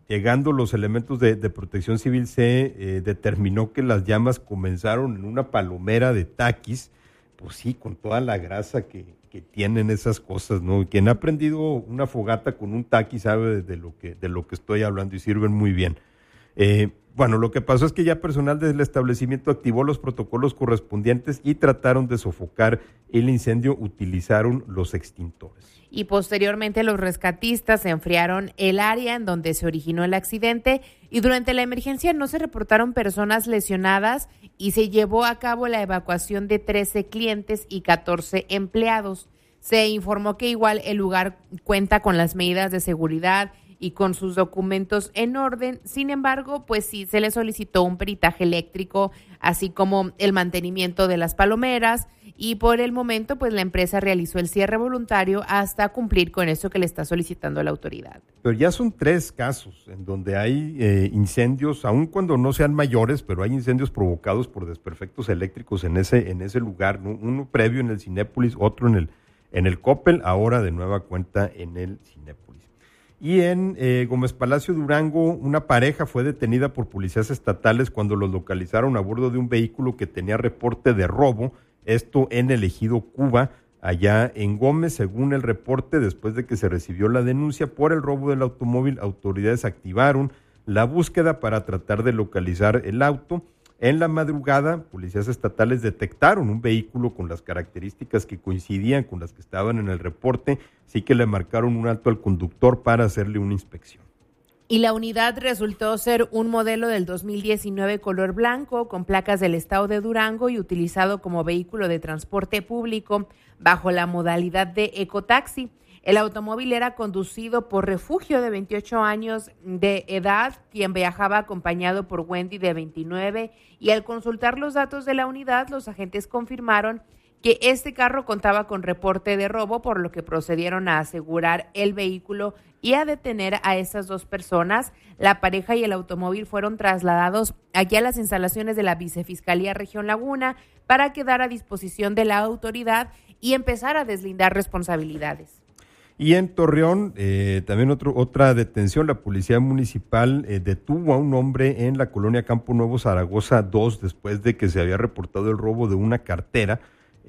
llegando los elementos de protección civil, se determinó que las llamas comenzaron en una palomera de taquis, pues sí, con toda la grasa que tienen esas cosas, ¿no? Quien ha prendido una fogata con un taqui sabe de lo que estoy hablando y sirven muy bien. Bueno, lo que pasó es que ya personal del establecimiento activó los protocolos correspondientes y trataron de sofocar el incendio, utilizaron los extintores. Y posteriormente los rescatistas enfriaron el área en donde se originó el accidente y durante la emergencia no se reportaron personas lesionadas y se llevó a cabo la evacuación de 13 clientes y 14 empleados. Se informó que igual el lugar cuenta con las medidas de seguridad y con sus documentos en orden. Sin embargo, pues sí, se le solicitó un peritaje eléctrico, así como el mantenimiento de las palomeras, y por el momento, pues la empresa realizó el cierre voluntario hasta cumplir con eso que le está solicitando la autoridad. Pero ya son 3 casos en donde hay incendios, aun cuando no sean mayores, pero hay incendios provocados por desperfectos eléctricos en ese lugar, ¿no? Uno previo en el Cinépolis, otro en el Coppel, ahora de nueva cuenta en el Cinépolis. Y en Gómez Palacio, Durango, una pareja fue detenida por policías estatales cuando los localizaron a bordo de un vehículo que tenía reporte de robo, esto en el ejido Cuba, allá en Gómez. Según el reporte, después de que se recibió la denuncia por el robo del automóvil, autoridades activaron la búsqueda para tratar de localizar el auto. En la madrugada, policías estatales detectaron un vehículo con las características que coincidían con las que estaban en el reporte, así que le marcaron un alto al conductor para hacerle una inspección. Y la unidad resultó ser un modelo del 2019 color blanco con placas del estado de Durango y utilizado como vehículo de transporte público bajo la modalidad de ecotaxi. El automóvil era conducido por Refugio, de 28 años de edad, quien viajaba acompañado por Wendy, de 29, y al consultar los datos de la unidad, los agentes confirmaron que este carro contaba con reporte de robo, por lo que procedieron a asegurar el vehículo y a detener a esas 2 personas. La pareja y el automóvil fueron trasladados aquí a las instalaciones de la Vicefiscalía Región Laguna para quedar a disposición de la autoridad y empezar a deslindar responsabilidades. Y en Torreón, también otra detención. La policía municipal detuvo a un hombre en la colonia Campo Nuevo, Zaragoza 2, después de que se había reportado el robo de una cartera.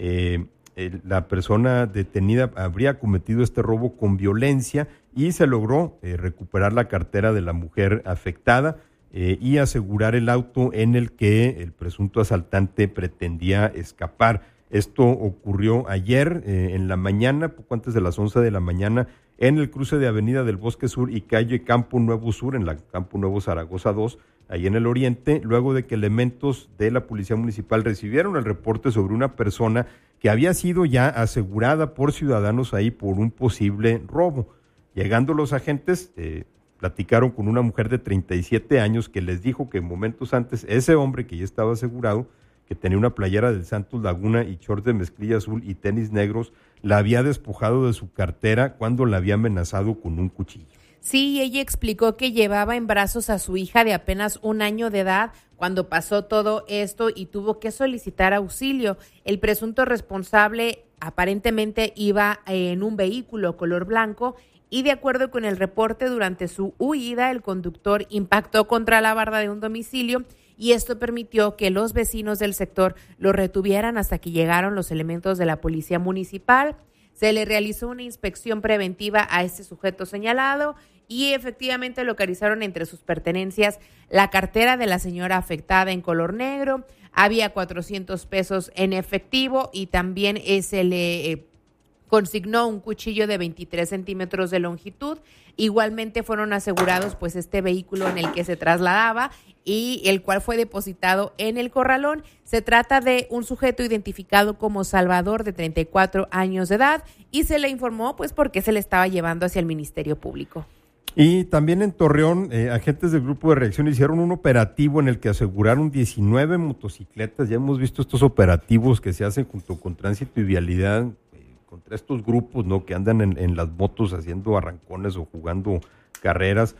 La persona detenida habría cometido este robo con violencia y se logró recuperar la cartera de la mujer afectada y asegurar el auto en el que el presunto asaltante pretendía escapar. Esto ocurrió ayer en la mañana, poco antes de las 11 de la mañana, en el cruce de Avenida del Bosque Sur y calle Campo Nuevo Sur, en la Campo Nuevo Zaragoza 2, ahí en el oriente, luego de que elementos de la Policía Municipal recibieron el reporte sobre una persona que había sido ya asegurada por ciudadanos ahí por un posible robo. Llegando los agentes, platicaron con una mujer de 37 años que les dijo que momentos antes ese hombre que ya estaba asegurado, que tenía una playera del Santos Laguna y shorts de mezclilla azul y tenis negros, la había despojado de su cartera cuando la había amenazado con un cuchillo. Sí, ella explicó que llevaba en brazos a su hija de apenas 1 año de edad cuando pasó todo esto y tuvo que solicitar auxilio. El presunto responsable aparentemente iba en un vehículo color blanco y, de acuerdo con el reporte, durante su huida el conductor impactó contra la barda de un domicilio y esto permitió que los vecinos del sector lo retuvieran hasta que llegaron los elementos de la policía municipal. Se le realizó una inspección preventiva a este sujeto señalado y efectivamente localizaron entre sus pertenencias la cartera de la señora afectada en color negro, había 400 pesos en efectivo y también se le consignó un cuchillo de 23 centímetros de longitud. Igualmente fueron asegurados pues este vehículo en el que se trasladaba y el cual fue depositado en el corralón. Se trata de un sujeto identificado como Salvador, de 34 años de edad, y se le informó pues por qué se le estaba llevando hacia el Ministerio Público. Y también en Torreón, agentes del Grupo de Reacción hicieron un operativo en el que aseguraron 19 motocicletas. Ya hemos visto estos operativos que se hacen junto con Tránsito y Vialidad contra estos grupos, ¿no?, que andan en las motos haciendo arrancones o jugando carreras.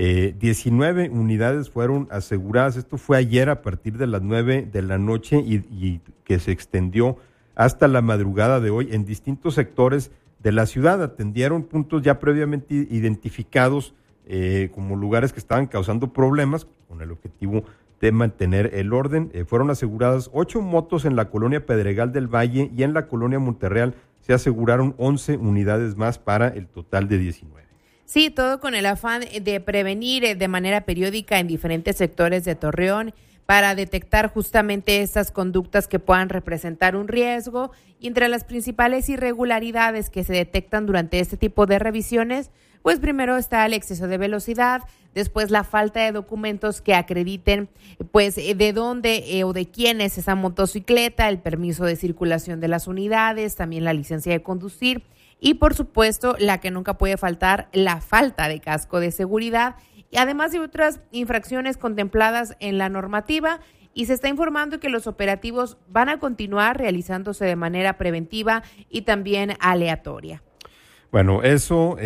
19 unidades fueron aseguradas. Esto fue ayer a partir de las 9 de la noche y que se extendió hasta la madrugada de hoy en distintos sectores de la ciudad. Atendieron puntos ya previamente identificados como lugares que estaban causando problemas con el objetivo de mantener el orden. Fueron aseguradas 8 motos en la colonia Pedregal del Valle y en la colonia Monterreal se aseguraron 11 unidades más para el total de 19. Sí, todo con el afán de prevenir de manera periódica en diferentes sectores de Torreón para detectar justamente estas conductas que puedan representar un riesgo. Y entre las principales irregularidades que se detectan durante este tipo de revisiones, pues primero está el exceso de velocidad, después la falta de documentos que acrediten pues de dónde o de quién es esa motocicleta, el permiso de circulación de las unidades, también la licencia de conducir y por supuesto la que nunca puede faltar, la falta de casco de seguridad y además de otras infracciones contempladas en la normativa. Y se está informando que los operativos van a continuar realizándose de manera preventiva y también aleatoria. Bueno, eso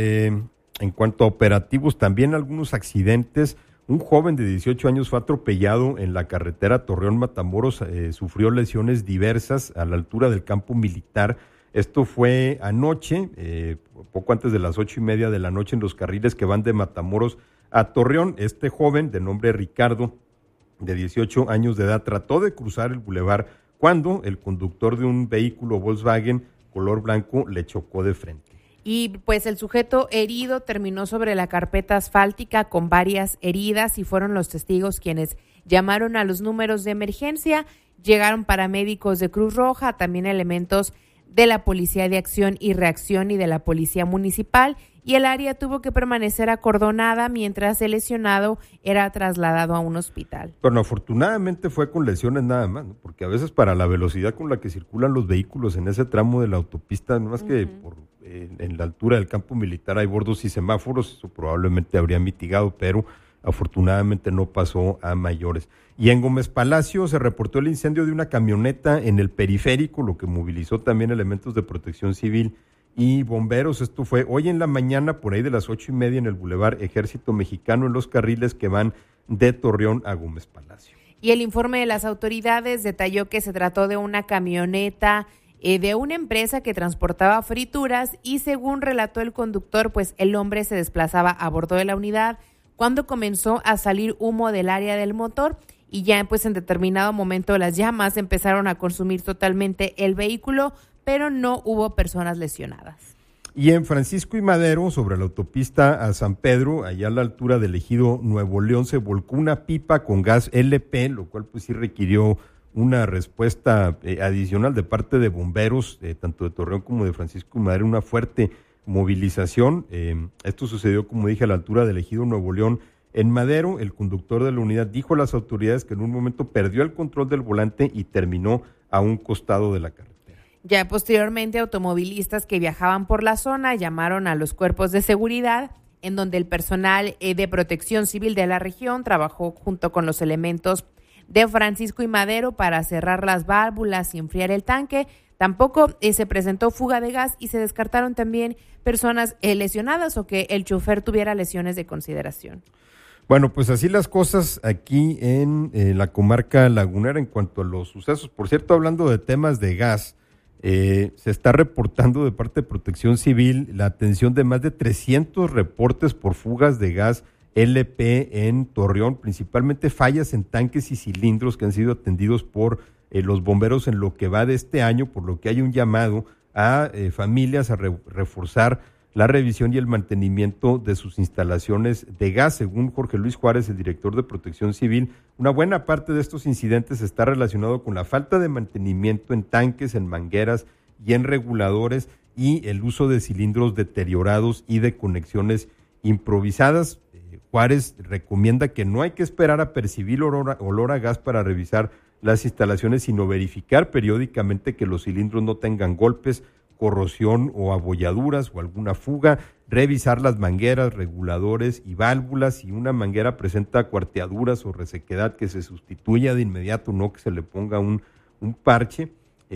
en cuanto a operativos, también algunos accidentes. Un joven de 18 años fue atropellado en la carretera Torreón-Matamoros, sufrió lesiones diversas a la altura del campo militar. Esto fue anoche, poco antes de las 8:30 de la noche, en los carriles que van de Matamoros a Torreón. Este joven, de nombre Ricardo, de 18 años de edad, trató de cruzar el bulevar cuando el conductor de un vehículo Volkswagen color blanco le chocó de frente. Y pues el sujeto herido terminó sobre la carpeta asfáltica con varias heridas y fueron los testigos quienes llamaron a los números de emergencia. Llegaron paramédicos de Cruz Roja, también elementos de la Policía de Acción y Reacción y de la Policía Municipal, y el área tuvo que permanecer acordonada mientras el lesionado era trasladado a un hospital. Bueno, afortunadamente fue con lesiones nada más, ¿no? Porque a veces para la velocidad con la que circulan los vehículos en ese tramo de la autopista, no más que en la altura del campo militar hay bordos y semáforos, eso probablemente habría mitigado, pero afortunadamente no pasó a mayores. Y en Gómez Palacio se reportó el incendio de una camioneta en el periférico, lo que movilizó también elementos de protección civil y bomberos. Esto fue hoy en la mañana, por ahí de las 8:30 en el Boulevard Ejército Mexicano, en los carriles que van de Torreón a Gómez Palacio. Y el informe de las autoridades detalló que se trató de una camioneta de una empresa que transportaba frituras y según relató el conductor, pues el hombre se desplazaba a bordo de la unidad cuando comenzó a salir humo del área del motor y ya pues en determinado momento las llamas empezaron a consumir totalmente el vehículo, pero no hubo personas lesionadas. Y en Francisco y Madero, sobre la autopista a San Pedro, allá a la altura del ejido Nuevo León, se volcó una pipa con gas LP, lo cual pues sí requirió una respuesta adicional de parte de bomberos, tanto de Torreón como de Francisco y Madero, una fuerte movilización. Esto sucedió, como dije, a la altura del ejido Nuevo León. En Madero, el conductor de la unidad dijo a las autoridades que en un momento perdió el control del volante y terminó a un costado de la carretera. Ya posteriormente, automovilistas que viajaban por la zona llamaron a los cuerpos de seguridad, en donde el personal de protección civil de la región trabajó junto con los elementos de Francisco y Madero para cerrar las válvulas y enfriar el tanque. Tampoco se presentó fuga de gas y se descartaron también personas lesionadas o que el chofer tuviera lesiones de consideración. Bueno, pues así las cosas aquí en la comarca lagunera en cuanto a los sucesos. Por cierto, hablando de temas de gas, se está reportando de parte de Protección Civil la atención de más de 300 reportes por fugas de gas LP en Torreón, principalmente fallas en tanques y cilindros que han sido atendidos por los bomberos en lo que va de este año, por lo que hay un llamado a familias a reforzar la revisión y el mantenimiento de sus instalaciones de gas. Según Jorge Luis Juárez, el director de Protección Civil, una buena parte de estos incidentes está relacionado con la falta de mantenimiento en tanques, en mangueras y en reguladores y el uso de cilindros deteriorados y de conexiones improvisadas. Juárez recomienda que no hay que esperar a percibir olor a gas para revisar las instalaciones, sino verificar periódicamente que los cilindros no tengan golpes, corrosión o abolladuras o alguna fuga, revisar las mangueras, reguladores y válvulas. Si una manguera presenta cuarteaduras o resequedad, que se sustituya de inmediato, no que se le ponga un parche.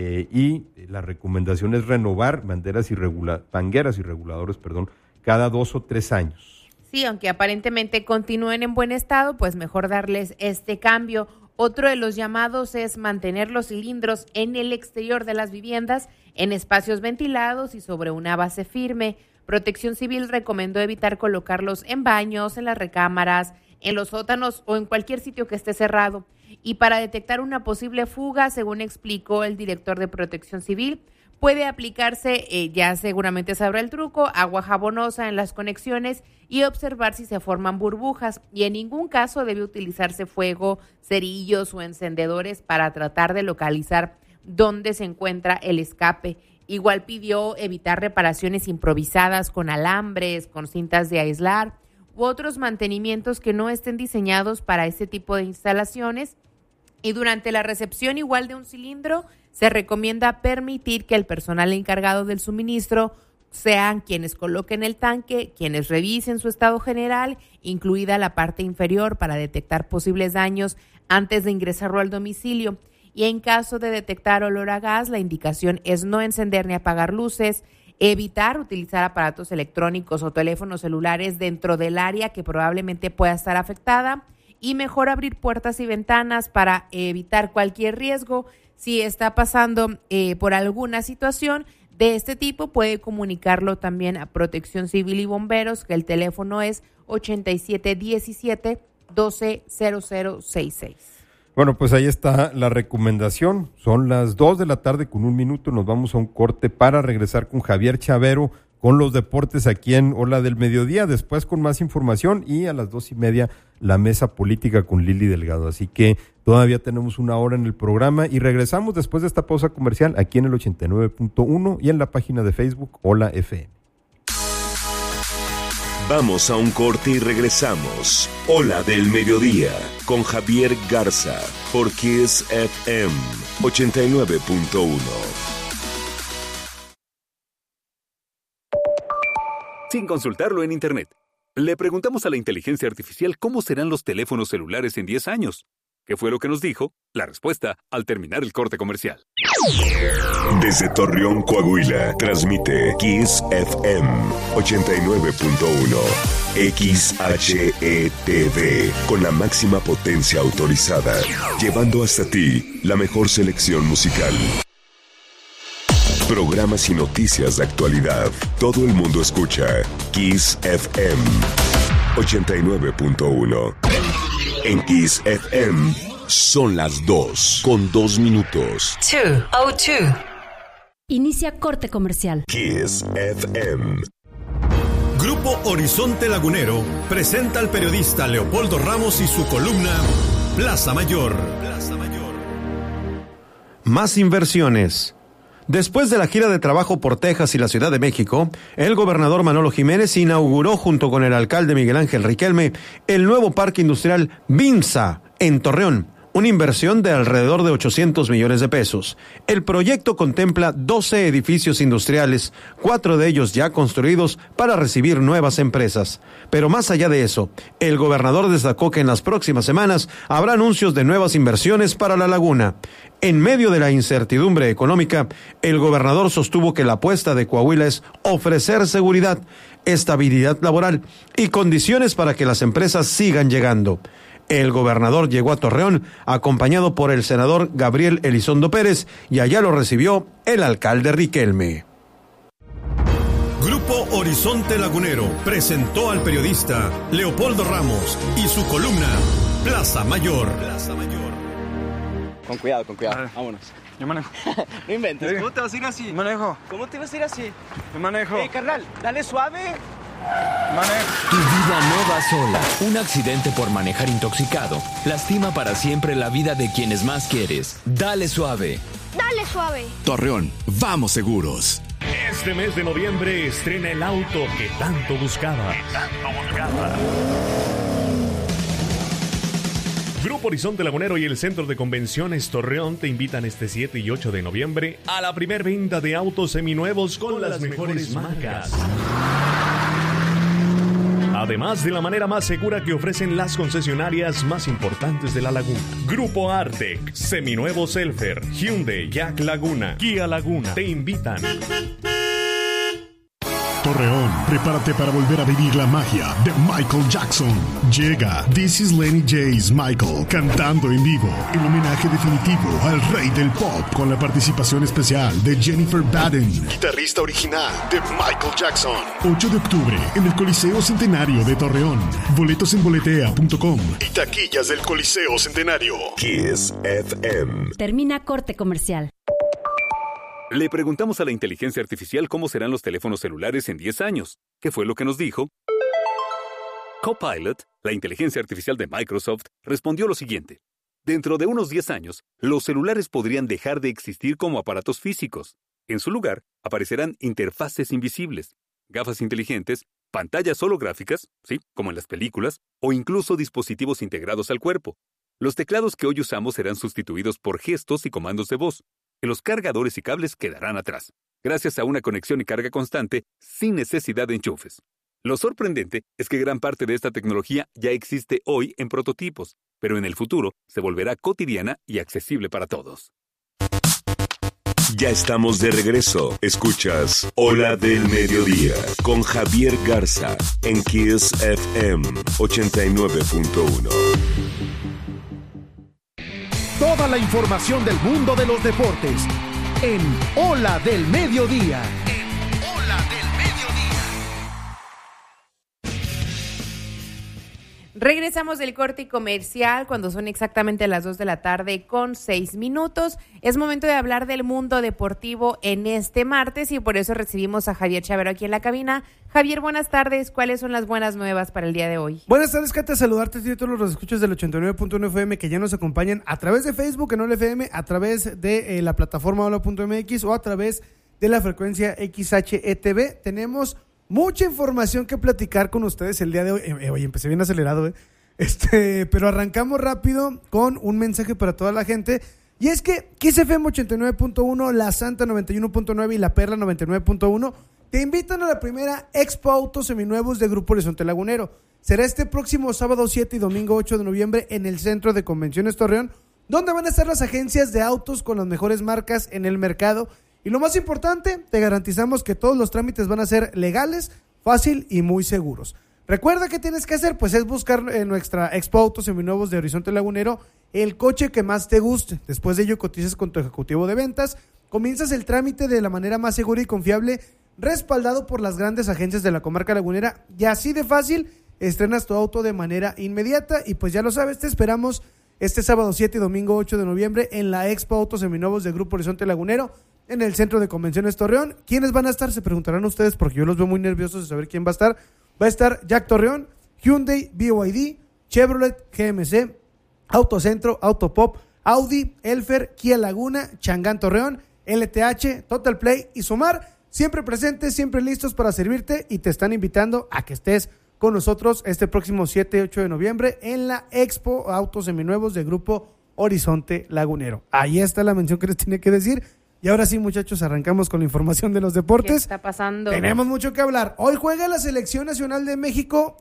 Y la recomendación es renovar mangueras y reguladores, cada 2 o 3 años. Sí, aunque aparentemente continúen en buen estado, pues mejor darles este cambio. Otro de los llamados es mantener los cilindros en el exterior de las viviendas, en espacios ventilados y sobre una base firme. Protección Civil recomendó evitar colocarlos en baños, en las recámaras, en los sótanos o en cualquier sitio que esté cerrado. Y para detectar una posible fuga, según explicó el director de Protección Civil, puede aplicarse, ya seguramente sabrá el truco, agua jabonosa en las conexiones y observar si se forman burbujas. Y en ningún caso debe utilizarse fuego, cerillos o encendedores para tratar de localizar dónde se encuentra el escape. Igual pidió evitar reparaciones improvisadas con alambres, con cintas de aislar u otros mantenimientos que no estén diseñados para este tipo de instalaciones. Y durante la recepción igual de un cilindro, se recomienda permitir que el personal encargado del suministro sean quienes coloquen el tanque, quienes revisen su estado general, incluida la parte inferior para detectar posibles daños antes de ingresarlo al domicilio. Y en caso de detectar olor a gas, la indicación es no encender ni apagar luces, evitar utilizar aparatos electrónicos o teléfonos celulares dentro del área que probablemente pueda estar afectada, y mejor abrir puertas y ventanas para evitar cualquier riesgo. Si está pasando por alguna situación de este tipo, puede comunicarlo también a Protección Civil y Bomberos, que el teléfono es 8717-120066. Bueno, pues ahí está la recomendación. Son las 2:00 p.m. Nos vamos a un corte para regresar con Javier Chavero con los deportes aquí en Ola del Mediodía, después con más información, y a las 2:30 la mesa política con Lili Delgado. Así que todavía tenemos una hora en el programa y regresamos después de esta pausa comercial aquí en el 89.1 y en la página de Facebook Ola FM. Vamos a un corte y regresamos. Ola del Mediodía con Javier Garza por Kiss FM 89.1. Sin consultarlo en Internet, le preguntamos a la inteligencia artificial cómo serán los teléfonos celulares en 10 años. ¿Qué fue lo que nos dijo? La respuesta al terminar el corte comercial. Desde Torreón, Coahuila, transmite Kiss FM 89.1 XHETV con la máxima potencia autorizada, llevando hasta ti la mejor selección musical. Programas y noticias de actualidad. Todo el mundo escucha Kiss FM 89.1. En Kiss FM son las 2:02. 2:02. Inicia corte comercial. Kiss FM. Grupo Horizonte Lagunero presenta al periodista Leopoldo Ramos y su columna Plaza Mayor. Más inversiones. Después de la gira de trabajo por Texas y la Ciudad de México, el gobernador Manolo Jiménez inauguró junto con el alcalde Miguel Ángel Riquelme el nuevo parque industrial Vinza en Torreón, una inversión de alrededor de 800 millones de pesos. El proyecto contempla 12 edificios industriales, 4 de ellos ya construidos para recibir nuevas empresas. Pero más allá de eso, el gobernador destacó que en las próximas semanas habrá anuncios de nuevas inversiones para la laguna. En medio de la incertidumbre económica, el gobernador sostuvo que la apuesta de Coahuila es ofrecer seguridad, estabilidad laboral y condiciones para que las empresas sigan llegando. El gobernador llegó a Torreón acompañado por el senador Gabriel Elizondo Pérez y allá lo recibió el alcalde Riquelme. Grupo Horizonte Lagunero presentó al periodista Leopoldo Ramos y su columna Plaza Mayor. Con cuidado, vámonos. Yo manejo. No inventes, ¿Sí? ¿Cómo te vas a ir así? Manejo. ¿Cómo te vas a ir así? Yo manejo. Carnal, dale suave. Manejo. Tu vida no va sola. Un accidente por manejar intoxicado lastima para siempre la vida de quienes más quieres. Dale suave. Dale suave. Torreón, vamos seguros. Este mes de noviembre estrena el auto que tanto buscaba. Grupo Horizonte Lagunero y el Centro de Convenciones Torreón te invitan este 7 y 8 de noviembre a la primer venta de autos seminuevos con las mejores marcas. Además de la manera más segura que ofrecen las concesionarias más importantes de la laguna. Grupo Artec, Seminuevo Selfer, Hyundai, Jack Laguna, Kia Laguna te invitan. Torreón. Prepárate para volver a vivir la magia de Michael Jackson. Llega This is Lenny J's Michael, cantando en vivo, el homenaje definitivo al rey del pop, con la participación especial de Jennifer Baden, guitarrista original de Michael Jackson. 8 de octubre en el Coliseo Centenario de Torreón. Boletos en boletea.com y taquillas del Coliseo Centenario. Kiss FM. Termina corte comercial. Le preguntamos a la inteligencia artificial cómo serán los teléfonos celulares en 10 años. ¿Qué fue lo que nos dijo? Copilot, la inteligencia artificial de Microsoft, respondió lo siguiente. Dentro de unos 10 años, los celulares podrían dejar de existir como aparatos físicos. En su lugar, aparecerán interfaces invisibles, gafas inteligentes, pantallas holográficas, sí, como en las películas, o incluso dispositivos integrados al cuerpo. Los teclados que hoy usamos serán sustituidos por gestos y comandos de voz. Los cargadores y cables quedarán atrás, gracias a una conexión y carga constante sin necesidad de enchufes. Lo sorprendente es que gran parte de esta tecnología ya existe hoy en prototipos, pero en el futuro se volverá cotidiana y accesible para todos. Ya estamos de regreso. Escuchas Ola del Mediodía con Javier Garza en Kiss FM 89.1. Toda la información del mundo de los deportes en Ola del Mediodía. Regresamos del corte comercial cuando son exactamente las 2 de la tarde con 6 minutos. Es momento de hablar del mundo deportivo en este martes y por eso recibimos a Javier Chavero aquí en la cabina. Javier, buenas tardes. ¿Cuáles son las buenas nuevas para el día de hoy? Buenas tardes, Katia. Saludarte a todos los escuchos del 89.1 FM que ya nos acompañan a través de Facebook en Ola FM, a través de la plataforma Ola.mx o a través de la frecuencia XHETV. Tenemos mucha información que platicar con ustedes el día de hoy. Oye, empecé bien acelerado, pero arrancamos rápido con un mensaje para toda la gente. Y es que Kiss FM 89.1, La Santa 91.9 y La Perla 99.1 te invitan a la primera Expo Autos Seminuevos de Grupo Horizonte Lagunero. Será este próximo sábado 7 y domingo 8 de noviembre en el Centro de Convenciones Torreón, donde van a estar las agencias de autos con las mejores marcas en el mercado. Y lo más importante, te garantizamos que todos los trámites van a ser legales, fácil y muy seguros. Recuerda que tienes que hacer, pues es buscar en nuestra Expo Autos Seminuevos de Horizonte Lagunero el coche que más te guste. Después de ello cotizas con tu ejecutivo de ventas, comienzas el trámite de la manera más segura y confiable, respaldado por las grandes agencias de la comarca lagunera, y así de fácil estrenas tu auto de manera inmediata. Y pues ya lo sabes, te esperamos este sábado 7 y domingo 8 de noviembre en la Expo Autos Seminuevos de Grupo Horizonte Lagunero, en el Centro de Convenciones Torreón. ¿Quiénes van a estar? Se preguntarán ustedes, porque yo los veo muy nerviosos de saber quién va a estar. Va a estar Jack Torreón, Hyundai, BYD, Chevrolet, GMC, Autocentro, Autopop, Audi, Elfer, Kia Laguna, Changán Torreón, LTH, Total Play y Sumar. Siempre presentes, siempre listos para servirte, y te están invitando a que estés con nosotros este próximo 7 y 8 de noviembre en la Expo Autos Seminuevos de Grupo Horizonte Lagunero. Ahí está la mención que les tiene que decir. Y ahora sí, muchachos, arrancamos con la información de los deportes. ¿Qué está pasando? Tenemos mucho que hablar. Hoy juega la Selección Nacional de México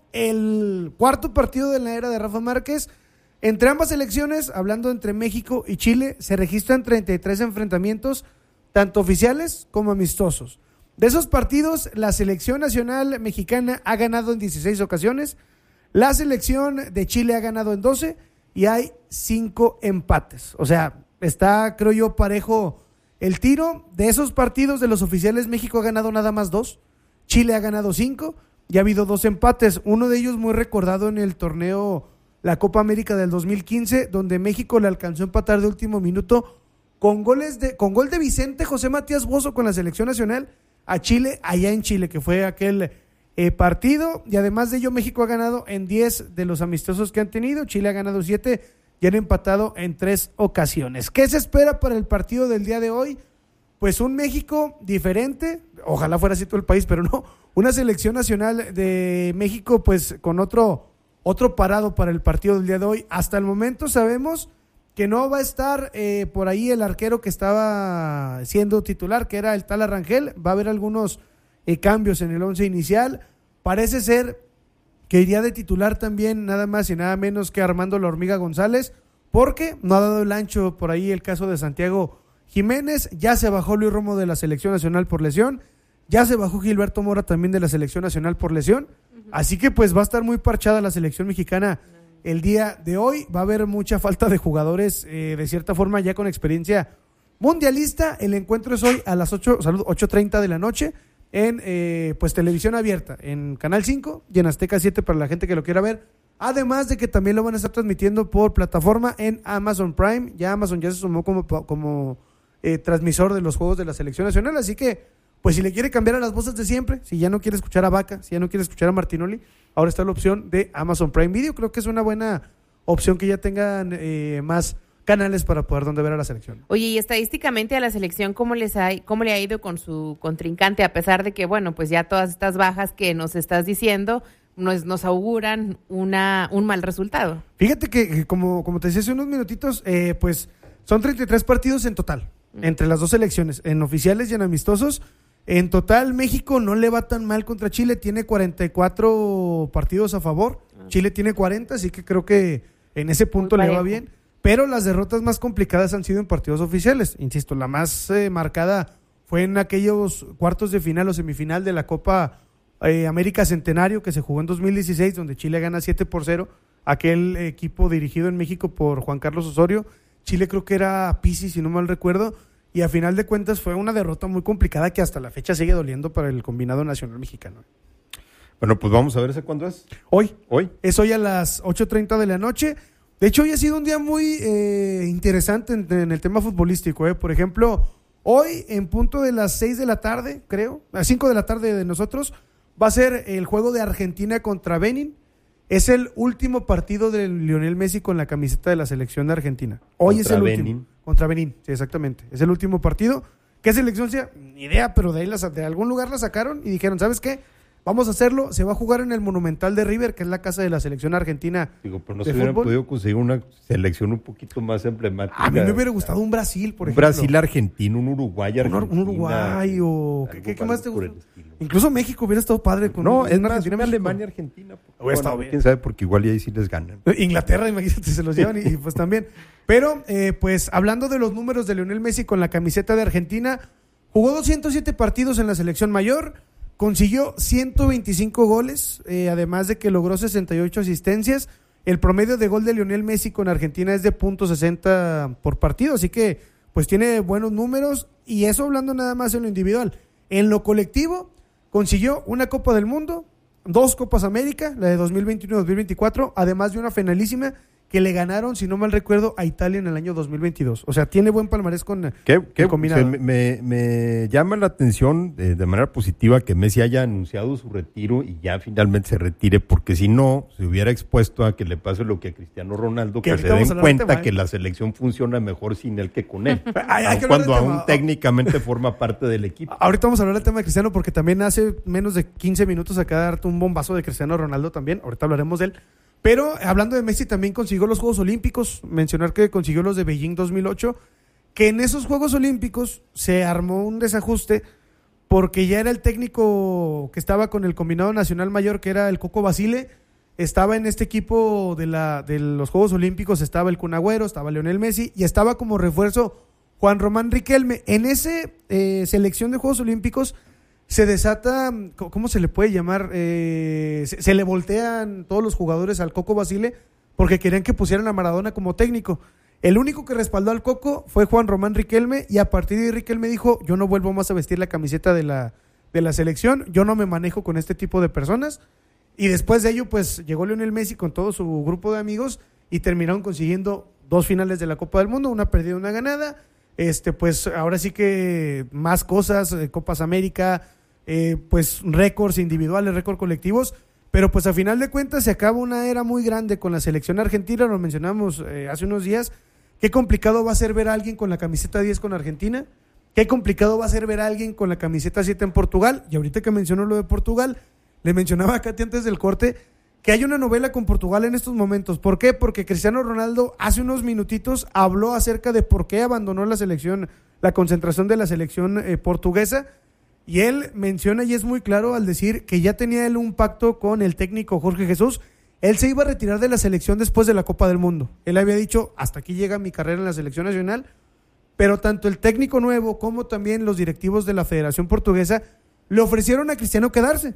el cuarto partido de la era de Rafa Márquez. Entre ambas selecciones, hablando entre México y Chile, se registran 33 enfrentamientos, tanto oficiales como amistosos. De esos partidos, la Selección Nacional Mexicana ha ganado en 16 ocasiones, la Selección de Chile ha ganado en 12 y hay 5 empates. O sea, está, creo yo, parejo el tiro. De esos partidos de los oficiales, México ha ganado nada más 2, Chile ha ganado 5 y ha habido 2 empates. Uno de ellos muy recordado en el torneo, la Copa América del 2015, donde México le alcanzó a empatar de último minuto con gol de Vicente José Matías Bozo con la Selección Nacional a Chile, allá en Chile, que fue aquel partido. Y además de ello, México ha ganado en 10 de los amistosos que han tenido, Chile ha ganado 7 y han empatado en 3 ocasiones. ¿Qué se espera para el partido del día de hoy? Pues un México diferente, ojalá fuera así todo el país, pero no, una selección nacional de México pues con otro parado para el partido del día de hoy. Hasta el momento sabemos que no va a estar por ahí el arquero que estaba siendo titular, que era el Tala Rangel. Va a haber algunos cambios en el once inicial. Parece ser que iría de titular también nada más y nada menos que Armando La Hormiga González, porque no ha dado el ancho por ahí el caso de Santiago Jiménez. Ya se bajó Luis Romo de la Selección Nacional por lesión. Ya se bajó Gilberto Mora también de la selección nacional por lesión. Así que pues va a estar muy parchada la selección mexicana el día de hoy. Va a haber mucha falta de jugadores de cierta forma ya con experiencia mundialista. El encuentro es hoy a las 8:30 de la noche en pues televisión abierta, en Canal 5 y en Azteca 7 para la gente que lo quiera ver. Además de que también lo van a estar transmitiendo por plataforma en Amazon Prime. Ya Amazon ya se sumó como transmisor de los juegos de la selección nacional, así que pues si le quiere cambiar a las voces de siempre, si ya no quiere escuchar a Vaca, si ya no quiere escuchar a Martinoli, ahora está la opción de Amazon Prime Video. Creo que es una buena opción que ya tengan más canales para poder donde ver a la selección. Oye, y estadísticamente a la selección, ¿cómo le ha ido con su contrincante? A pesar de que, bueno, pues ya todas estas bajas que nos estás diciendo nos auguran un mal resultado. Fíjate que como te decía hace unos minutitos, pues son 33 partidos en total, entre las dos selecciones, en oficiales y en amistosos. En total, México no le va tan mal contra Chile, tiene 44 partidos a favor, Chile tiene 40, así que creo que en ese punto le va bien, pero las derrotas más complicadas han sido en partidos oficiales. Insisto, la más marcada fue en aquellos cuartos de final o semifinal de la Copa América Centenario que se jugó en 2016, donde Chile gana 7-0, aquel equipo dirigido en México por Juan Carlos Osorio. Chile creo que era Pizzi, si no mal recuerdo, y a final de cuentas fue una derrota muy complicada que hasta la fecha sigue doliendo para el combinado nacional mexicano. Bueno, pues vamos a ver ese cuándo es. Hoy. Hoy. Es hoy a las 8:30 de la noche. De hecho, hoy ha sido un día muy interesante en el tema futbolístico. Por ejemplo, hoy en punto de las 6 de la tarde, creo, a 5 de la tarde de nosotros, va a ser el juego de Argentina contra Benin. Es el último partido de Lionel Messi con la camiseta de la selección de Argentina. Hoy es el último. Contra Benin, sí, exactamente. Es el último partido. ¿Qué selección sea? Ni idea, pero de ahí de algún lugar la sacaron y dijeron, ¿sabes qué? Vamos a hacerlo. Se va a jugar en el Monumental de River, que es la casa de la selección argentina. Digo, pero no se hubieran podido conseguir una selección un poquito más emblemática. A mí me hubiera gustado un Brasil, por un ejemplo. Brasil-Argentina, un Uruguay-Argentina. Un Uruguay o... ¿Qué más te gusta? Incluso México hubiera estado padre con una Argentina, Alemania-Argentina. Hubiera estado bien. Quién sabe, porque igual ahí sí les ganan. Inglaterra, imagínate, se los llevan y pues también. Pero, pues, hablando de los números de Lionel Messi con la camiseta de Argentina, jugó 207 partidos en la selección mayor, consiguió 125 goles, además de que logró 68 asistencias. El promedio de gol de Lionel Messi con Argentina es de .60 por partido, así que, pues, tiene buenos números, y eso hablando nada más en lo individual. En lo colectivo, consiguió una Copa del Mundo, 2 Copas América, la de 2021 y 2024, además de una finalísima que le ganaron, si no mal recuerdo, a Italia en el año 2022. O sea, tiene buen palmarés con el combinado. Me llama la atención de manera positiva que Messi haya anunciado su retiro y ya finalmente se retire, porque si no, se hubiera expuesto a que le pase lo que a Cristiano Ronaldo, que se den cuenta que la selección funciona mejor sin él que con él, cuando aún técnicamente forma parte del equipo. Ahorita vamos a hablar del tema de Cristiano, porque también hace menos de 15 minutos acaba de darte un bombazo de Cristiano Ronaldo también, ahorita hablaremos de él. Pero hablando de Messi, también consiguió los Juegos Olímpicos, mencionar que consiguió los de Beijing 2008, que en esos Juegos Olímpicos se armó un desajuste porque ya era el técnico que estaba con el combinado nacional mayor, que era el Coco Basile, estaba en este equipo de los Juegos Olímpicos, estaba el Kun Agüero, estaba Lionel Messi y estaba como refuerzo Juan Román Riquelme. En ese selección de Juegos Olímpicos se desata, ¿cómo se le puede llamar? Se le voltean todos los jugadores al Coco Basile porque querían que pusieran a Maradona como técnico. El único que respaldó al Coco fue Juan Román Riquelme, y a partir de ahí Riquelme dijo, yo no vuelvo más a vestir la camiseta de la selección, yo no me manejo con este tipo de personas. Y después de ello, pues llegó Lionel Messi con todo su grupo de amigos y terminaron consiguiendo 2 finales de la Copa del Mundo, una perdida y una ganada. Pues ahora sí que más cosas, Copas América, pues récords individuales, récords colectivos, pero pues a final de cuentas se acaba una era muy grande con la selección argentina. Lo mencionamos hace unos días. Qué complicado va a ser ver a alguien con la camiseta 10 con Argentina, qué complicado va a ser ver a alguien con la camiseta 7 en Portugal. Y ahorita que mencionó lo de Portugal, le mencionaba a Katy antes del corte que hay una novela con Portugal en estos momentos. ¿Por qué? Porque Cristiano Ronaldo hace unos minutitos habló acerca de por qué abandonó la selección, la concentración de la selección portuguesa. Y él menciona, y es muy claro al decir que ya tenía él un pacto con el técnico Jorge Jesús. Él se iba a retirar de la selección después de la Copa del Mundo. Él había dicho, hasta aquí llega mi carrera en la selección nacional, pero tanto el técnico nuevo como también los directivos de la Federación Portuguesa Le ofrecieron a Cristiano quedarse.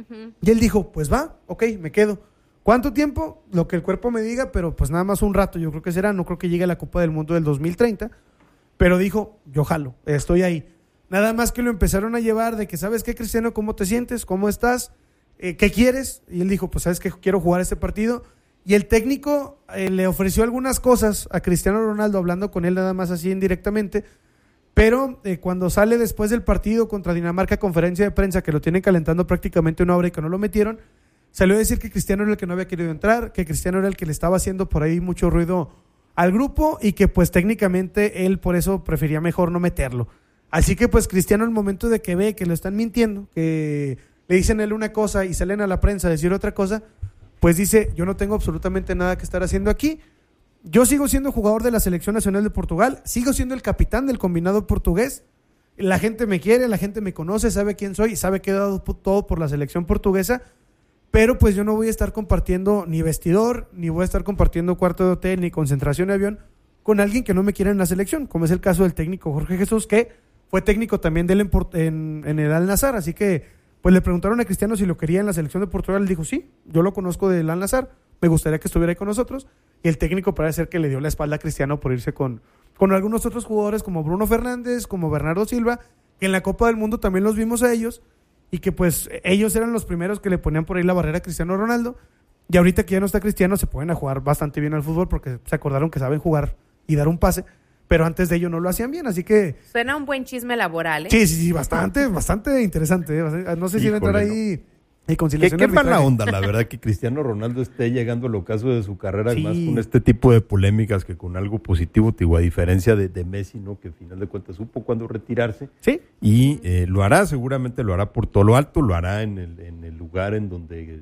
Y él dijo, pues va, ok, me quedo. ¿Cuánto tiempo? Lo que el cuerpo me diga, pero pues nada más un rato, yo creo que será. No creo que llegue a la Copa del Mundo del 2030. Pero dijo, yo jalo, estoy ahí. Nada más que lo empezaron a llevar de que, ¿sabes qué, Cristiano? ¿Cómo te sientes? ¿Cómo estás? ¿Qué quieres? Y él dijo, pues, ¿sabes qué? Quiero jugar este partido. Y el técnico le ofreció algunas cosas a Cristiano Ronaldo, hablando con él nada más así indirectamente. Pero cuando sale después del partido contra Dinamarca, conferencia de prensa, que lo tienen calentando prácticamente una hora y que no lo metieron, salió a decir que Cristiano era el que no había querido entrar, que Cristiano era el que le estaba haciendo por ahí mucho ruido al grupo y que pues técnicamente él por eso prefería mejor no meterlo. Así que pues Cristiano, al momento de que ve que lo están mintiendo, que le dicen a él una cosa y salen a la prensa a decir otra cosa, pues dice, yo no tengo absolutamente nada que estar haciendo aquí. Yo sigo siendo jugador de la Selección Nacional de Portugal, sigo siendo el capitán del combinado portugués, la gente me quiere, la gente me conoce, sabe quién soy, sabe que he dado todo por la selección portuguesa, pero pues yo no voy a estar compartiendo ni vestidor, ni voy a estar compartiendo cuarto de hotel, ni concentración de avión con alguien que no me quiera en la selección, como es el caso del técnico Jorge Jesús, que fue técnico también de él en el Al-Nassr, así que pues le preguntaron a Cristiano si lo quería en la selección de Portugal, él dijo, sí, yo lo conozco del Al-Nassr, me gustaría que estuviera ahí con nosotros. Y el técnico parece ser que le dio la espalda a Cristiano por irse con algunos otros jugadores como Bruno Fernández, como Bernardo Silva, que en la Copa del Mundo también los vimos a ellos, y que pues ellos eran los primeros que le ponían por ahí la barrera a Cristiano Ronaldo. Y ahorita que ya no está Cristiano, se pueden a jugar bastante bien al fútbol porque se acordaron que saben jugar y dar un pase, pero antes de ello no lo hacían bien, así que... Suena un buen chisme laboral, ¿eh? Sí, bastante interesante. No sé si va a entrar ahí... Y conciliación qué mala onda, la verdad, que Cristiano Ronaldo esté llegando al ocaso de su carrera, Sí. además con este tipo de polémicas que con algo positivo, digo, a diferencia de Messi, ¿no? Que al final de cuentas supo cuándo retirarse. Sí. Y lo hará, seguramente lo hará por todo lo alto, lo hará en el lugar en donde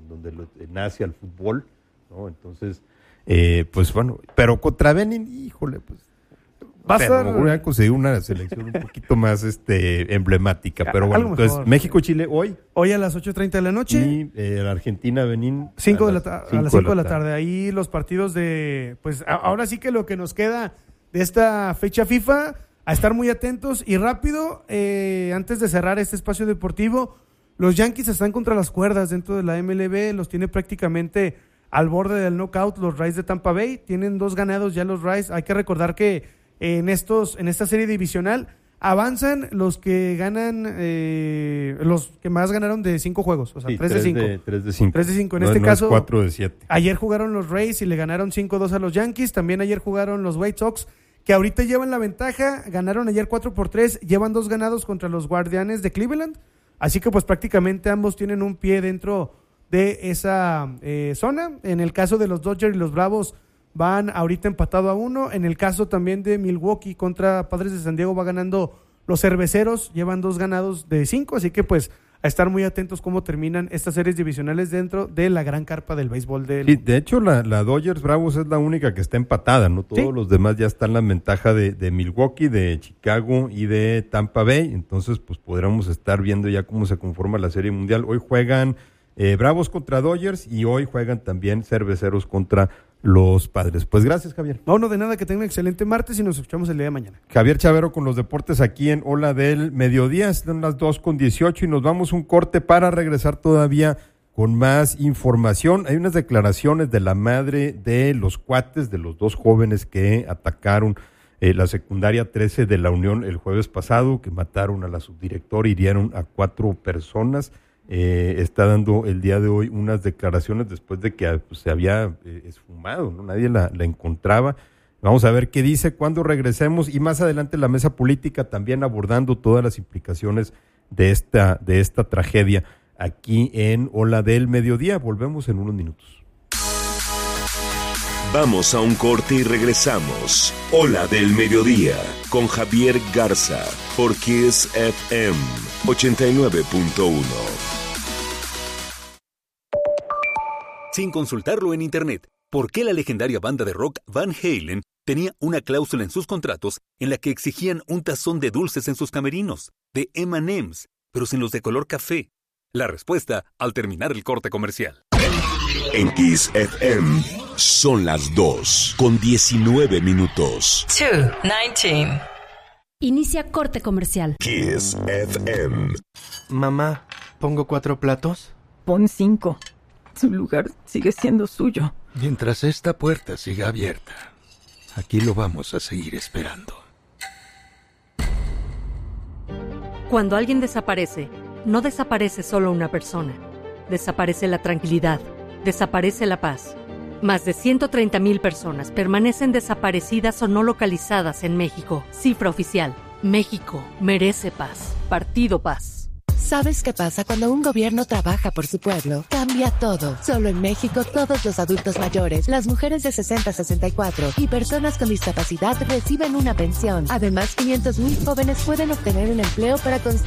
nace al fútbol, ¿no? Entonces, pues bueno, pero contra Benin, híjole, pues... Voy a conseguir una selección un poquito más emblemática, pero bueno, entonces México-Chile hoy. Hoy a las 8:30 de la noche. Y Argentina-Benín 5 a las 5 de la tarde. Ahí los partidos de, pues ahora sí que lo que nos queda de esta fecha FIFA, a estar muy atentos y rápido, antes de cerrar este espacio deportivo, los Yankees están contra las cuerdas dentro de la MLB, los tiene prácticamente al borde del knockout los Rays de Tampa Bay, tienen 2 ganados ya los Rays. Hay que recordar que en esta serie divisional avanzan los que ganan, los que más ganaron de 5 juegos, o sea, 3 de 5. 3 de 5. 3 de 5. En este caso, 4 de 7. Ayer jugaron los Rays y le ganaron 5-2 a los Yankees. También ayer jugaron los White Sox, que ahorita llevan la ventaja. Ganaron ayer 4-3, llevan 2 ganados contra los Guardianes de Cleveland. Así que pues prácticamente ambos tienen un pie dentro de esa zona. En el caso de los Dodgers y los Bravos, van ahorita empatado a 1. En el caso también de Milwaukee contra Padres de San Diego, va ganando los Cerveceros, llevan 2 ganados de 5, así que pues a estar muy atentos cómo terminan estas series divisionales dentro de la gran carpa del béisbol del... Sí, de hecho la Dodgers Bravos es la única que está empatada, ¿no? Todos los demás ya están en la ventaja de Milwaukee, de Chicago y de Tampa Bay, entonces pues podríamos estar viendo ya cómo se conforma la Serie Mundial. Hoy juegan Bravos contra Dodgers y hoy juegan también Cerveceros contra los Padres. Pues gracias, Javier. No, de nada, que tengan un excelente martes y nos escuchamos el día de mañana. Javier Chavero con los deportes aquí en Ola del Mediodía, son las 2:18 y nos vamos un corte para regresar todavía con más información. Hay unas declaraciones de la madre de los cuates, de los 2 jóvenes que atacaron la secundaria 13 de la Unión el jueves pasado, que mataron a la subdirectora, hirieron a 4 personas. Está dando el día de hoy unas declaraciones después de que pues, se había esfumado, ¿no? Nadie la encontraba. Vamos a ver qué dice cuando regresemos y más adelante la mesa política también abordando todas las implicaciones de esta tragedia aquí en Ola del Mediodía. Volvemos en unos minutos. Vamos a un corte y regresamos. Ola del Mediodía con Javier Garza por Kiss FM 89.1. Sin consultarlo en internet, ¿por qué la legendaria banda de rock Van Halen tenía una cláusula en sus contratos en la que exigían un tazón de dulces en sus camerinos, de M&M's, pero sin los de color café? La respuesta al terminar el corte comercial. En Kiss FM son las 2:19. 2:19. Inicia corte comercial. Kiss FM. Mamá, ¿pongo 4 platos? Pon 5. Su lugar sigue siendo suyo. Mientras esta puerta siga abierta, aquí lo vamos a seguir esperando. Cuando alguien desaparece, no desaparece solo una persona. Desaparece la tranquilidad. Desaparece la paz. Más de 130,000 personas permanecen desaparecidas o no localizadas en México. Cifra oficial. México merece paz. Partido Paz. ¿Sabes qué pasa cuando un gobierno trabaja por su pueblo? Cambia todo. Solo en México, todos los adultos mayores, las mujeres de 60 a 64 y personas con discapacidad reciben una pensión. Además, 500,000 jóvenes pueden obtener un empleo para construir